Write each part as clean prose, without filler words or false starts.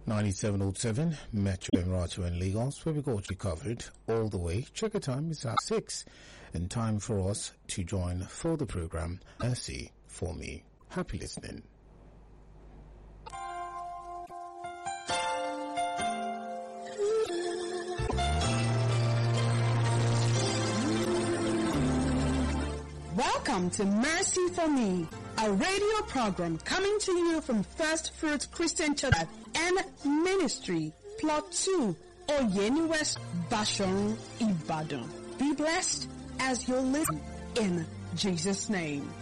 9707 Metro Emirato and Lagos, where we got you covered all the way. Check the time, it's at 6, and time for us to join for the program Mercy for Me. Happy listening. Welcome to Mercy for Me, a radio program coming to you from First Fruit Christian Church and Ministry, Plot 2, Oyeni West, Bashorun, Ibadan. Be blessed as you listen in Jesus' name.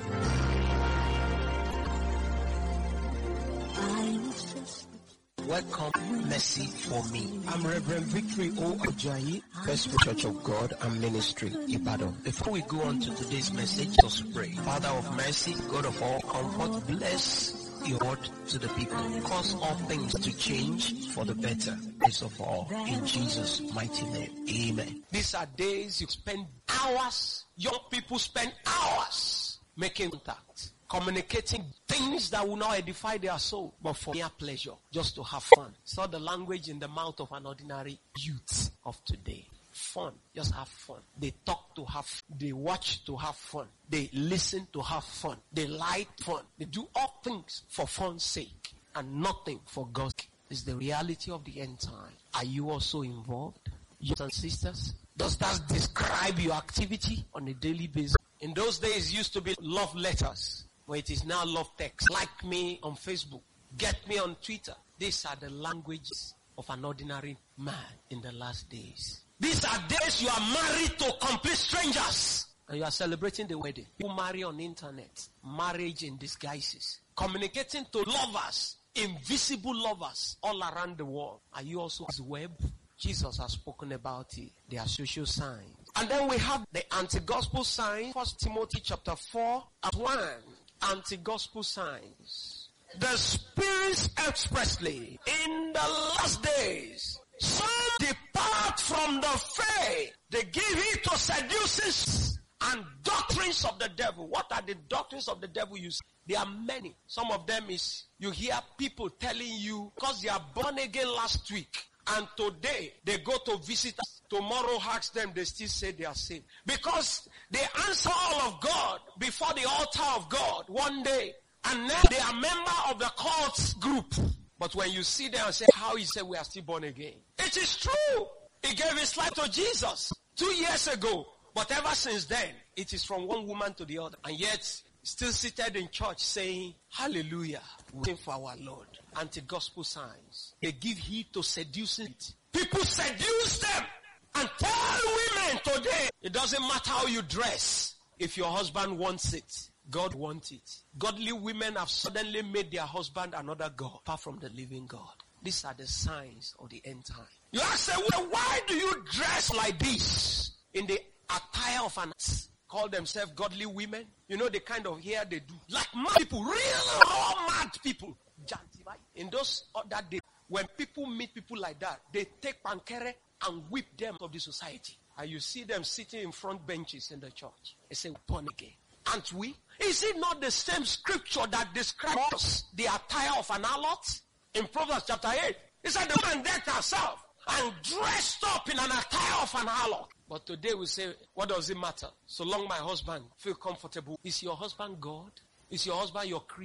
Welcome, Mercy for Me. I'm Reverend Victory O. Ajayi, First Fruit Church of God and Ministry, Ibadan. Before we go on to today's message, let's pray. Father of mercy, God of all comfort, bless your word to the people. Cause all things to change for the better. Best of all, in Jesus' mighty name. Amen. These are days you spend hours, young people spend hours making contact, communicating things that will not edify their soul, but for mere pleasure, just to have fun. It's not the language in the mouth of an ordinary youth of today. Fun, just have fun. They talk to have fun. They watch to have fun. They listen to have fun. They like fun. They do all things for fun's sake and nothing for God's sake. It's the reality of the end time. Are you also involved? Brothers and sisters, does that describe your activity on a daily basis? In those days, it used to be love letters, where it is now love text. Like me on Facebook. Get me on Twitter. These are the languages of an ordinary man in the last days. These are days you are married to complete strangers. And you are celebrating the wedding. You marry on internet. Marriage in disguises. Communicating to lovers. Invisible lovers all around the world. Are you also his web? Jesus has spoken about it. They are social signs. And then we have the anti-gospel signs. 1 Timothy chapter 4 at 1. Anti-gospel signs. The spirits expressly in the last days. Some depart from the faith. They give heed to seductions and doctrines of the devil. What are the doctrines of the devil you see? There are many. Some of them is you hear people telling you because they are born again last week. And today, they go to visit us. Tomorrow, ask them, they still say they are saved. Because they answer all of God before the altar of God one day. And now they are member of the cult group. But when you see them and say, how he said we are still born again? It is true. He gave his life to Jesus 2 years ago. But ever since then, it is from one woman to the other. And yet, still seated in church saying, hallelujah, waiting for our Lord. Anti-gospel signs. They give heed to seducing it. People seduce them and tell women today, it doesn't matter how you dress. If your husband wants it, God wants it. Godly women have suddenly made their husband another God, apart from the living God. These are the signs of the end time. You ask, well, why do you dress like this? In the attire of an call themselves godly women. You know the kind of hair they do. Like mad people, real raw mad people. In those other days, when people meet people like that, they take pankere and whip them of the society. And you see them sitting in front benches in the church. They say, born again. Aren't we? Is it not the same scripture that describes the attire of an harlot? In Proverbs chapter 8, it said the woman decked herself and dressed up in an attire of an harlot. But today we say, what does it matter? So long my husband feel comfortable. Is your husband God? Is your husband your creator?